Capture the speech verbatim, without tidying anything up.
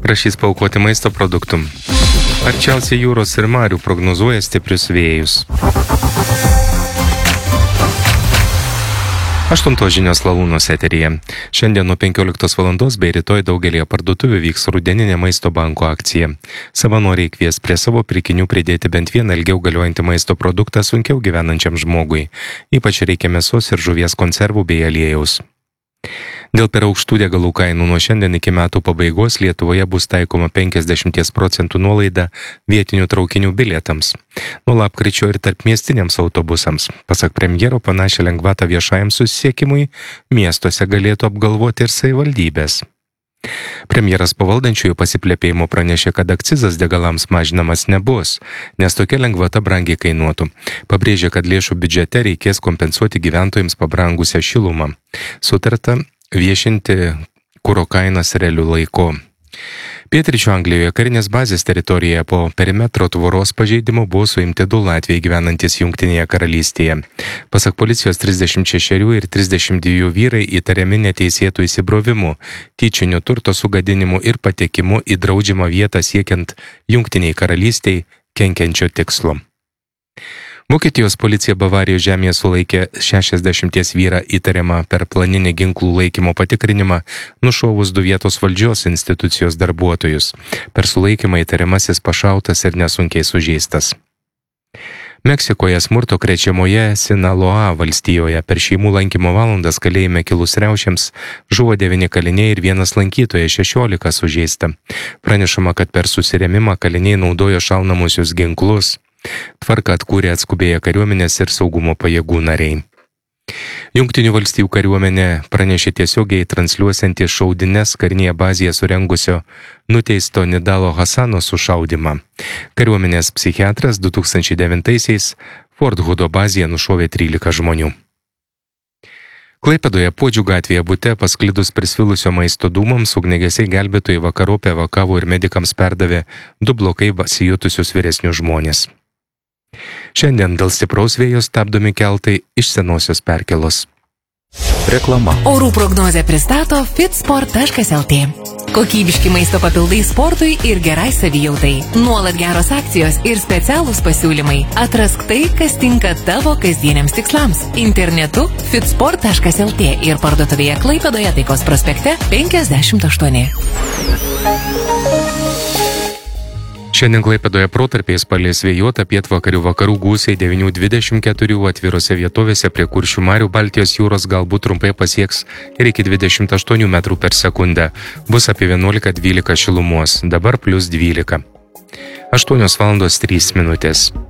prašys paaukoti maisto produktų. Arčiausiai jūros ir marių prognozuoja stiprius vėjus. Aštuntos žinios Lalūnos eteryje. Šiandien nuo penkioliktos valandos bei rytoj daugelėje parduotuvių vyks rudeninė maisto banko akcija. Savanoriai kvies prie savo pirkinių pridėti bent vieną ilgiau galiojantį maisto produktą sunkiau gyvenančiam žmogui. Ypač reikia mėsos ir žuvies konservų bei aliejaus. Dėl per aukštų degalų kainų nuo šiandien iki metų pabaigos Lietuvoje bus taikoma penkiasdešimt procentų nuolaida vietinių traukinių bilietams. Nuo lapkričio ir tarpmiestiniams autobusams. Pasak premjero, panašią lengvatą viešajam susisiekimui miestuose galėtų apgalvoti ir savivaldybės. Premjeras po valdančiųjų pasiplėpėjimo pranešė, kad akcizas degalams mažinamas nebus, nes tokia lengvata brangiai kainuotų. Pabrėžė, kad lėšų biudžete reikės kompensuoti gyventojams pabrangusią šilumą. Sutarta viešinti kuro kainas realiu laiku. Pietryčių Anglijoje karinės bazės teritorijoje po perimetro tvoros pažeidimo buvo suimti du latviai gyvenantis Jungtinėje karalystėje. Pasak policijos trisdešimt šešerių ir trisdešimt dviejų vyrai įtariami neteisėtų įsibrovimu, tyčiniu turto sugadinimu ir patekimu į draudžiamą vietą siekiant Jungtinei karalystei kenkiančio tikslo. Vokietijos policija Bavarijos žemėje sulaikė šešiasdešimties vyrą įtariamą per planinį ginklų laikymo patikrinimą, nušovus du vietos valdžios institucijos darbuotojus. Per sulaikymą įtariamasis pašautas ir nesunkiai sužeistas. Meksikoje smurto krečiamoje Sinaloa valstijoje per šeimų lankymo valandas kalėjime kilus riaušėms žuvo devyni kaliniai ir vienas lankytojas, šešiolika sužeista. Pranešama, kad per susirėmimą kaliniai naudojo šaunamusius ginklus. Tvarką atkūrė atskubėję kariuomenės ir saugumo pajėgų nariai. Jungtinių valstijų kariuomenė pranešė tiesiogiai transliuosianti šaudynes karinėje bazėje surengusio nuteisto Nidalo Hasano sušaudymą. Kariuomenės psichiatras du tūkstančiai devintaisiais Fort Hoodo bazėje nušovė trylika žmonių. Klaipėdoje Puodžių gatvėje bute pasklidus prisvilusio maisto dūmams ugniagesiai gelbėtojai vakarop evakavo ir medikams perdavė du blokai pasijutusius vyresnius žmonės. Šiandien dėl stipraus vėjo stabdomi keltai iš Senosios Perkėlos. Reklama. Orų prognozę pristato fitsport taškas lt. Kokybiški maisto papildai sportui ir gerai savijautai. Nuolat geros akcijos ir specialūs pasiūlymai. Atrask tai, kas tinka tavo kasdieniams tikslams. Internetu fitsport taškas lt ir parduotuvėje Klaipėdoje Taikos prospekte penkiasdešimt aštuoni. Šiandien Klaipėdoje protarpiais palis vėjuota, pietvakarių vakarų gūsiai devyni dvidešimt keturi, atvirose vietovėse prie Kuršių marių Baltijos jūros galbūt trumpai pasieks ir iki dvidešimt aštuonių metrų per sekundę. Bus apie vienuolika dvylika šilumos, dabar plius dvylika. aštuonios valandos trys minutės.